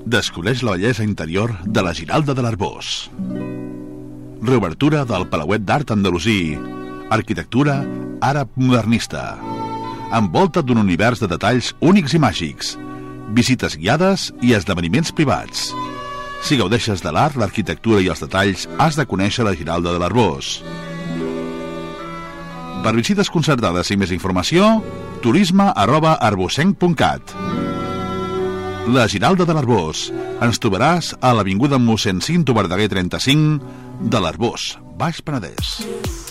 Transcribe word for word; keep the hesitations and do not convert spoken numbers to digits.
Descobreix la bellesa interior de la Giralda de l'Arboç. Reobertura del Palauet d'Art Andalusí. Arquitectura àrab modernista. Envolta d'un univers de detalls únics i màgics. Visites guiades i esdeveniments privats. Si gaudeixes de l'art, l'arquitectura i els detalls, has de conèixer la Giralda de l'Arboç. Per visites concertades i més informació, turisme arroba arbocenc punt cat. La Giralda de l'Arboç. Ens trobaràs a l'avinguda mossèn Cinto Verdaguer trenta-cinc de l'Arboç, Baix Penedès.